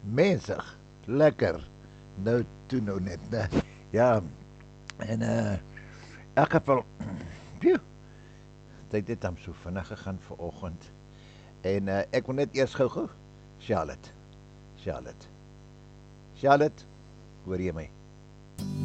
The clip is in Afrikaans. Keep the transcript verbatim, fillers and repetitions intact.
Mensig, lekker. Nou toe nou net, né? Ja, en uh elk geval, phew, tyd het hom so vinnig gegaan vanoggend. En uh, ek wil net eers gou-gou Charlotte. Charlotte. Charlotte, hoor jy my?